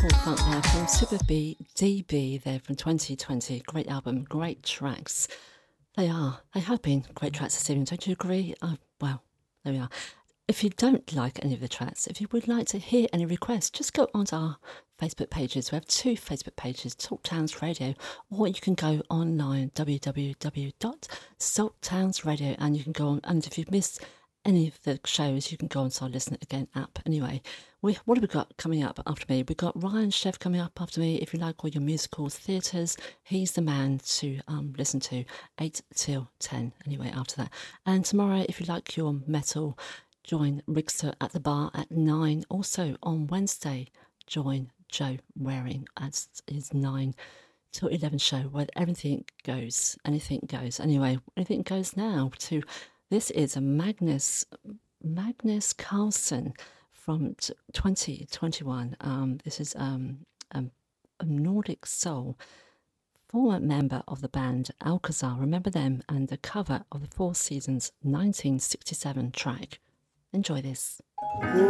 Paul Funk there from Super B DB there from 2020. Great album, great tracks. They have been great tracks this evening. Don't you agree? Well, there we are. If you don't like any of the tracks, if you would like to hear any requests, just go onto our Facebook pages. We have two Facebook pages, Salt Towns Radio, or you can go online, www.salttownsradio, and you can go on, and if you've missed any of the shows, you can go onto our Listen Again app. Anyway, what have we got coming up after me? We've got Ryan Chef coming up after me. If you like all your musicals, theatres, he's the man to listen to, 8 till 10, anyway, after that. And tomorrow, if you like your metal, join Rigster at the bar at 9. Also on Wednesday, join Joe Waring at his 9 till 11 show where anything goes. Anyway, anything goes now to... This is a Magnus Carlsen from 2021. This is a Nordic Soul, former member of the band Alcazar. Remember them? And the cover of the Four Seasons 1967 track. Enjoy this.